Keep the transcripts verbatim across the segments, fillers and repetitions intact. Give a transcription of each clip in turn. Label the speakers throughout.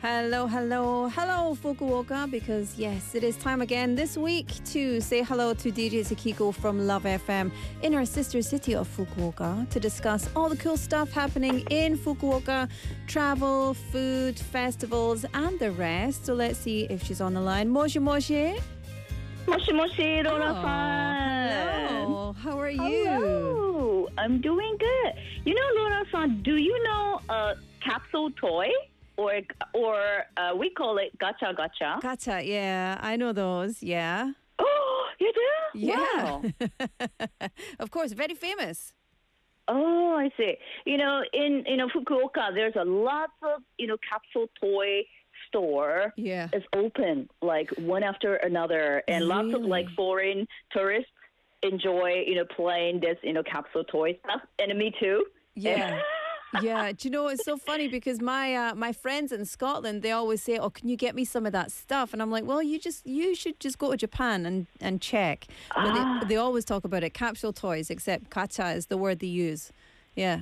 Speaker 1: Hello, hello, hello, Fukuoka, because yes, it is time again this week to say hello to D J Sakiko from Love F M in our sister city of Fukuoka to discuss all the cool stuff happening in Fukuoka, travel, food, festivals, and the rest. So let's see if she's on the line. Moshi Moshi.
Speaker 2: Moshi Moshi, Lora-san.
Speaker 1: Hello, how are you?
Speaker 2: Hello, I'm doing good. You know, Lora-san, do you know a capsule toy? Or, or uh, we call it gacha gacha.
Speaker 1: Gacha, yeah, I know those, yeah.
Speaker 2: Oh, you do?
Speaker 1: Yeah.
Speaker 2: Wow.
Speaker 1: Of course, very famous.
Speaker 2: Oh, I see. You know, in you know Fukuoka, there's a lot of you know capsule toy store.
Speaker 1: Yeah.
Speaker 2: Is open like one after another, and
Speaker 1: Really?
Speaker 2: lots of like foreign tourists enjoy you know playing this you know capsule toy stuff, and me too.
Speaker 1: Yeah. Yeah, do you know it's so funny because my uh, my friends in Scotland, they always say, "Oh, can you get me some of that stuff?" And I'm like, "Well, you just you should just go to Japan and, and check." But
Speaker 2: Ah.
Speaker 1: they, they always talk about it, capsule toys, except kacha is the word they use. Yeah.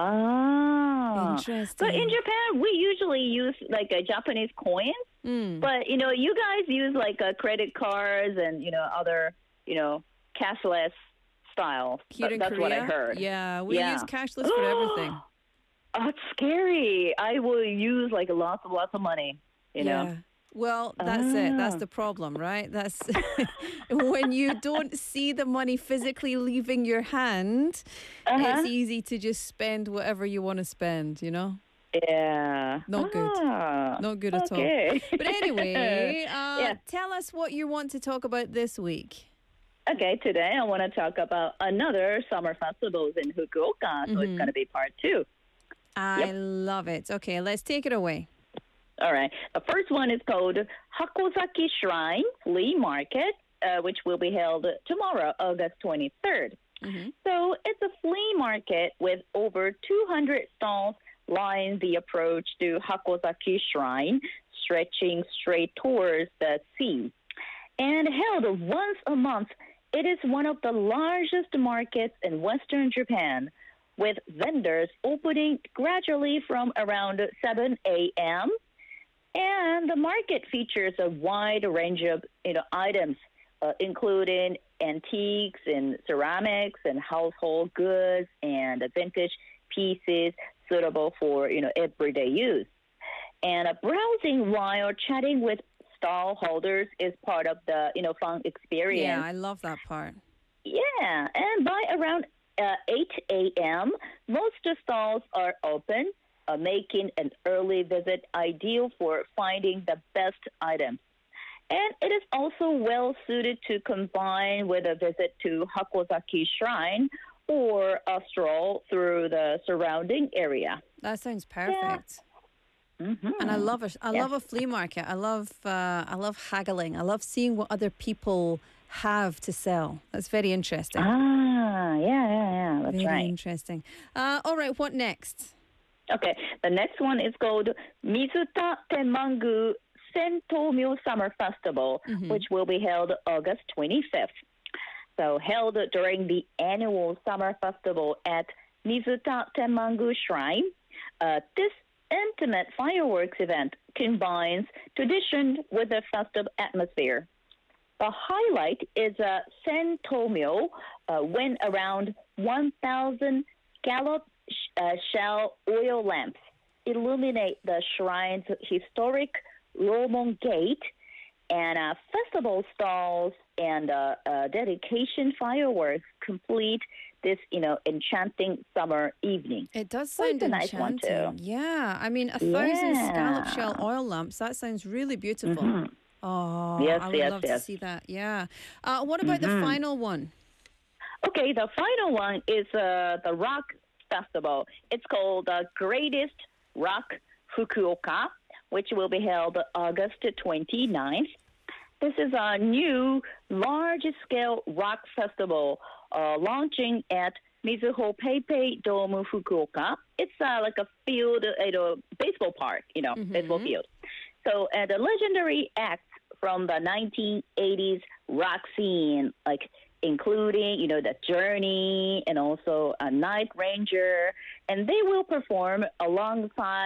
Speaker 2: Ah,
Speaker 1: Interesting.
Speaker 2: But in Japan, we usually use like a Japanese coins.
Speaker 1: Mm.
Speaker 2: But you know, you guys use like uh, credit cards and you know other you know cashless style.
Speaker 1: Here
Speaker 2: Th-
Speaker 1: in
Speaker 2: That's
Speaker 1: Korea,
Speaker 2: what I heard.
Speaker 1: yeah, we
Speaker 2: Yeah.
Speaker 1: use cashless for everything.
Speaker 2: Oh, it's scary. I will use like lots of lots of money. You
Speaker 1: yeah.
Speaker 2: know.
Speaker 1: Well, that's it. That's
Speaker 2: Ah.
Speaker 1: the problem, right? That's when you don't see the money physically leaving your hand,
Speaker 2: Uh-huh.
Speaker 1: it's easy to just spend whatever you want to spend, you know?
Speaker 2: Yeah.
Speaker 1: Not good.
Speaker 2: Ah,
Speaker 1: Not good at all.
Speaker 2: okay.
Speaker 1: But anyway, uh,
Speaker 2: Yeah.
Speaker 1: tell us what you want to talk about this week.
Speaker 2: Okay, today I want to talk about another summer festivals in Fukuoka. So
Speaker 1: Mm-hmm.
Speaker 2: it's going to be part two.
Speaker 1: I love it. Okay, let's take it away.
Speaker 2: All right. The first one is called Hakozaki Shrine Flea Market, uh, which will be held tomorrow, August twenty-third.
Speaker 1: Mm-hmm.
Speaker 2: So it's a flea market with over two hundred stalls lining the approach to Hakozaki Shrine, stretching straight towards the sea. And held once a month, it is one of the largest markets in Western Japan, with vendors opening gradually from around seven a.m. And the market features a wide range of you know items, uh, including antiques and ceramics and household goods and vintage pieces suitable for you know everyday use. And uh, browsing while chatting with stall holders is part of the you know fun experience.
Speaker 1: Yeah, I love that part.
Speaker 2: Yeah, and by around uh, eight a.m., most stalls are open, uh, making an early visit ideal for finding the best items. And it is also well suited to combine with a visit to Hakozaki Shrine or a stroll through the surrounding area.
Speaker 1: That sounds perfect.
Speaker 2: Mm-hmm.
Speaker 1: And I love it. I
Speaker 2: Yeah.
Speaker 1: love a flea market. I love uh, I love haggling. I love seeing what other people have to sell. That's very interesting.
Speaker 2: Ah, yeah, yeah, yeah, that's
Speaker 1: very
Speaker 2: right.
Speaker 1: interesting. Uh, all right, what next?
Speaker 2: Okay, the next one is called Mizuta Tenmangu Sentomyo Summer Festival,
Speaker 1: Mm-hmm.
Speaker 2: which will be held August twenty-fifth. So held during the annual summer festival at Mizuta Tenmangu Shrine. Uh, this intimate fireworks event combines tradition with a festive atmosphere. The highlight is a Sentomyo, uh, when around one thousand scallop uh, shell oil lamps illuminate the shrine's historic Romon Gate, and uh, festival stalls and uh, uh, dedication fireworks complete this, you know, enchanting summer evening.
Speaker 1: It does
Speaker 2: So it's
Speaker 1: sound
Speaker 2: a nice one,
Speaker 1: enchanting.
Speaker 2: too.
Speaker 1: Yeah, I mean, a thousand
Speaker 2: Yeah.
Speaker 1: scallop shell oil lamps. That sounds really beautiful.
Speaker 2: Mhm.
Speaker 1: Oh,
Speaker 2: Yes,
Speaker 1: I would
Speaker 2: yes,
Speaker 1: love to
Speaker 2: yes.
Speaker 1: see that. Yeah. Uh, what about the
Speaker 2: Mhm.
Speaker 1: final one?
Speaker 2: Okay, the final one is uh, the Rock Festival. It's called the Greatest Rock Fukuoka, which will be held August twenty-ninth. This is a new large-scale rock festival uh, launching at Mizuho PayPay Dome Fukuoka. It's uh, like a field, you know, baseball park, you know,
Speaker 1: Mhm.
Speaker 2: baseball field. So uh, the legendary acts from the nineteen eighties rock scene, like including, you know, The Journey and also a Night Ranger, and they will perform alongside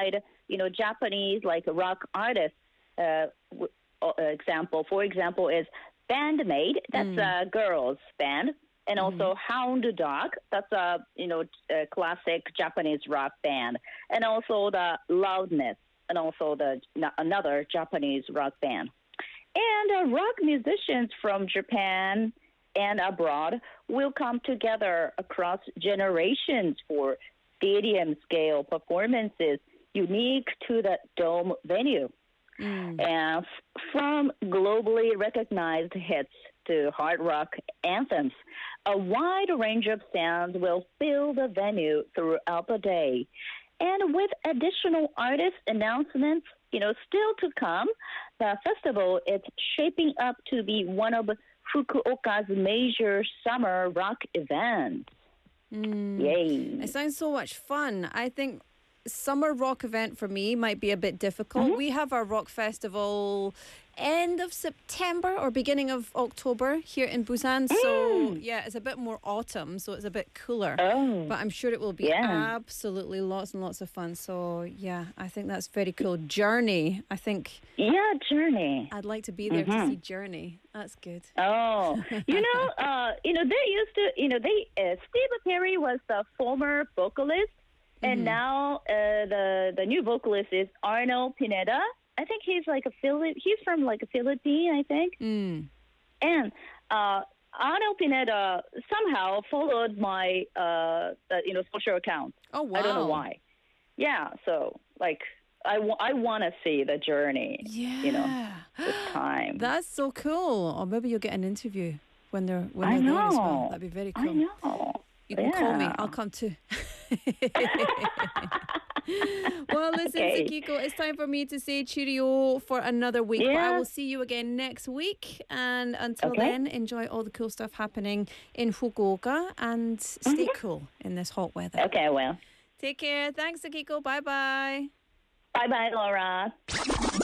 Speaker 2: you know, Japanese like rock artists. Uh, w- uh, example, for example, is Bandmate. That's mm. a girls band, and mm-hmm. also Hound Dog. That's a you know a classic Japanese rock band, and also the Loudness, and also the another Japanese rock band. And uh, rock musicians from Japan and abroad will come together across generations for stadium-scale performances unique to the Dome venue. Mm. And f- from globally recognized hits to hard rock anthems, a wide range of sounds will fill the venue throughout the day. And with additional artist announcements, you know, still to come, the festival is shaping up to be one of Fukuoka's major summer rock events.
Speaker 1: Mm.
Speaker 2: Yay.
Speaker 1: It sounds so much fun. I think summer rock event for me might be a bit difficult. Mm-hmm. We have our rock festival end of September or beginning of October here in Busan. Mm. So, yeah, it's a bit more autumn, so it's a bit cooler.
Speaker 2: Oh.
Speaker 1: But I'm sure it will be yeah. absolutely lots and lots of fun. So, yeah, I think that's very cool. Journey, I think.
Speaker 2: Yeah, Journey.
Speaker 1: I'd like to be there mm-hmm. to see Journey. That's good.
Speaker 2: Oh, you know, uh, you know, they used to, you know, they uh, Steve Perry was the former vocalist, and mm-hmm. now uh, the the new vocalist is Arnold Pineda. I think he's like a Philip. He's from like a Philippine, I think.
Speaker 1: Mm.
Speaker 2: And uh, Arnold Pineda somehow followed my uh, uh, you know social account.
Speaker 1: Oh wow!
Speaker 2: I don't know why. Yeah, so like I, w- I want to see the Journey.
Speaker 1: Yeah.
Speaker 2: You know, this time.
Speaker 1: That's so cool. Or maybe you'll get an interview when they're when they're
Speaker 2: I know.
Speaker 1: there as well. That'd be very cool.
Speaker 2: I know.
Speaker 1: You can
Speaker 2: yeah.
Speaker 1: call me. I'll come too. Well, listen,
Speaker 2: Okay.
Speaker 1: Sakiko, it's time for me to say cheerio for another week. But I
Speaker 2: Yeah.
Speaker 1: will see you again next week. And until
Speaker 2: Okay.
Speaker 1: then, enjoy all the cool stuff happening in Fukuoka and stay cool in this hot weather.
Speaker 2: Okay, well.
Speaker 1: Take care. Thanks, Sakiko. Bye-bye.
Speaker 2: Bye-bye, Laura.